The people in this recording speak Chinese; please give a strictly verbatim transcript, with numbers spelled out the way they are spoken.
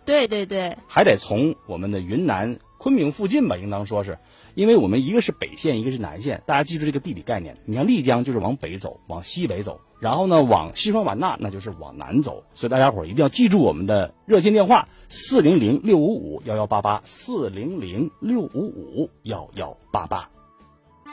对对对， 还得从我们的云南昆明附近吧，应当说是，因为我们一个是北线，一个是南线，大家记住这个地理概念。你像丽江就是往北走，往西北走，然后呢往西双版纳那就是往南走，所以大家伙儿一定要记住我们的热线电话四零零六五五幺幺八八四零零六五五幺幺八八。